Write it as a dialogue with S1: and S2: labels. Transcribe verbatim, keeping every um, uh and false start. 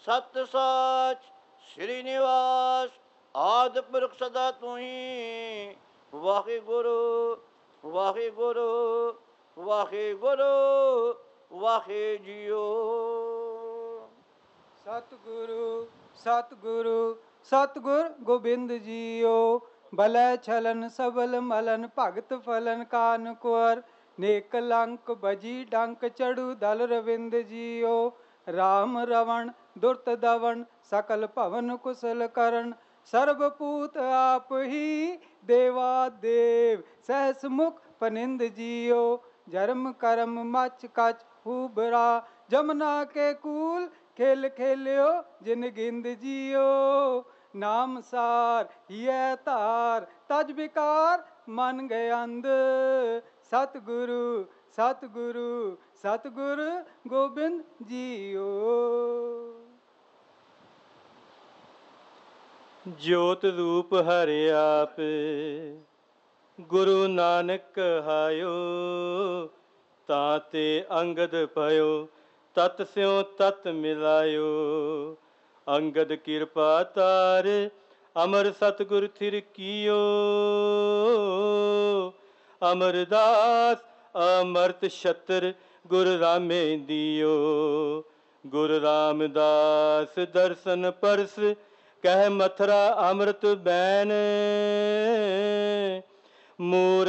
S1: ਸਤ ਸਾਚ ਸ੍ਰੀ ਨਿਵਾਸ ਆਦਿ ਪੁਰਖ ਸਦਾ ਤੁਹੀ। ਵਾਹਿਗੁਰੂ ਵਾਹਿਗੁਰੂ ਵਾਹਿਗੁਰੂ ਵਾਹਿ ਜੀਓ।
S2: ਸਤਿਗੁਰੂ ਸਤਿਗੁਰੂ ਸਤਿਗੁਰ ਗੋਬਿੰਦ ਜੀਓ। ਬਲੈ ਛਲਨ ਸਬਲ ਮਲਨ ਭਗਤ ਫਲਨ ਕਾਨ ਕੁਰ। ਨੇਕ ਲੰਕ ਬਜੀ ਡੰਕ ਚੜੂ ਦਲ ਰਵਿੰਦ ਜੀਓ। ਰਾਮ ਰਵਣ ਦੁਰਤ ਦਵਣ ਸਕਲ ਭਵਨ ਕੁਸਲ ਕਰਨ। ਸਰਬ ਪੂਤ ਆਪ ਹੀ ਦੇਵਾ ਦੇਵ ਸਹਿਸ ਮੁਖ ਪਨਿੰਦ ਜੀਓ। ਜਰਮ ਕਰਮ ਮਚ ਕਚ ਉਬਰਾ ਜਮਨਾ ਕੇ ਕੂਲ। ਖੇਲ ਖੇਲਿਓ ਜਿਨ ਗਿੰਦ ਜੀਓ। ਨਾਮ ਸਾਰ ਹੀਐ ਧਾਰ ਤਜ ਵਿਕਾਰ ਮਨ ਗਏ ਅੰਧ। ਸਤਿਗੁਰੂ ਸਤਿਗੁਰੂ ਸਤਿਗੁਰ ਗੋਬਿੰਦ ਜੀਓ।
S3: ਜੋਤ ਰੂਪ ਹਰਿ ਆਪ ਗੁਰੂ ਨਾਨਕ ਕਹਾਇਓ। ਤਾਂ ਤੇ ਅੰਗਦ ਪਇਓ ਤਤ ਸਿਉ ਤਤ ਮਿਲਾਇਓ। ਅੰਗਦ ਕਿਰਪਾ ਤਾਰ ਅਮਰ ਸਤਿਗੁਰ ਥਿਰ ਕੀਓ। ਅਮਰਦਾਸ ਅਮਰਤ ਛਤਰ ਗੁਰ ਰਾਮੇ ਦਿਓ। ਗੁਰ ਰਾਮਦਾਸ ਦਰਸ਼ਨ ਪਰਸ ਕਹਿ ਮਥੁਰਾ ਅੰਮ੍ਰਿਤ ਬੈਨ। ਮੂਰ